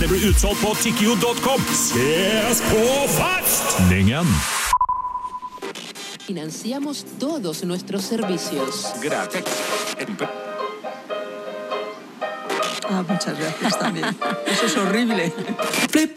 det blir utsolgt på tikkio.com. Ses på festningen! Financiamos todos nuestros servicios. Gracias. Muchas gracias también. Eso es horrible.